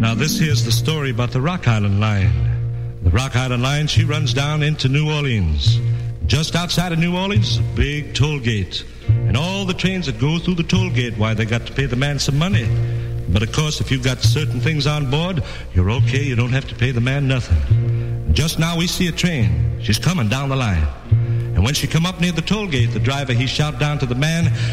Now this here's the story about the Rock Island Line. The Rock Island Line, she runs down into New Orleans. Just outside of New Orleans, a big toll gate. And all the trains that go through the toll gate, why, they got to pay the man some money. But of course, if you've got certain things on board, you're okay, you don't have to pay the man nothing. Just now we see a train. She's coming down the line. And when she come up near the toll gate, the driver, he shout down to the man,